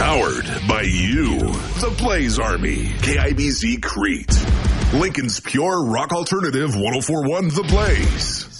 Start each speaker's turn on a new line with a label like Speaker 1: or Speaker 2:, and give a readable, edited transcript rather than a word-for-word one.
Speaker 1: Powered by you, the Blaze Army, KIBZ Crete. Lincoln's pure rock alternative 104.1 The Blaze.